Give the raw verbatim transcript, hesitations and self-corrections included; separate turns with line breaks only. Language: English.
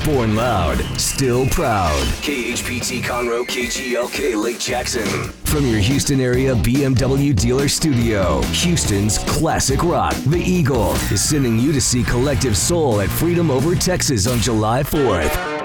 Born loud, still proud. K H P T Conroe, K G L K Lake Jackson. From your Houston area B M W dealer studio, Houston's classic rock, The Eagle, is sending you to see Collective Soul at Freedom Over Texas on July fourth.